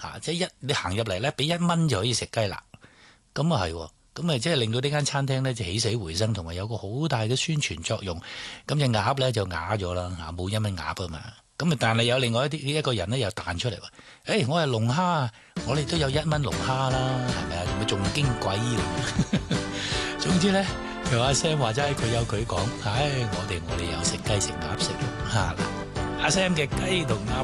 即係你行入嚟咧，俾1蚊就可以食雞肋，咁啊係喎。咁咪即係令到呢間餐廳咧就起死回生，同埋有個好大嘅宣傳作用。咁隻鴨咧就啞咗啦，冇1蚊鴨啊嘛。咁啊，但係有另外一個人咧又彈出嚟話：我係龍蝦，我哋都有1蚊龍蝦啦，係咪啊？咪仲矜貴咁。總之咧，由阿 Sam 話齋，佢有佢講。我哋有食雞食鴨食肉。阿 Sam 嘅雞同鴨。